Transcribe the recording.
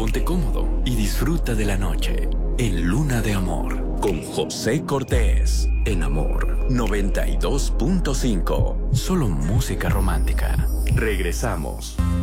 ponte cómodo y disfruta de la noche en Luna de Amor con José Cortés en Amor 92.5. Solo música romántica. Regresamos.